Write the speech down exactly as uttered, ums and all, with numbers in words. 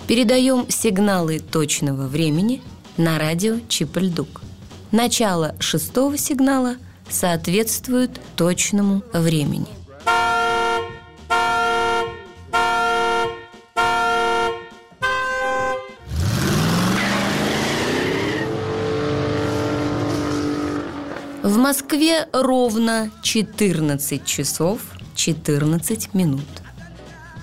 Передаем сигналы точного времени на радио Чип-Ль-Дук. Начало шестого сигнала соответствует точному времени. В Москве ровно четырнадцать часов четырнадцать минут.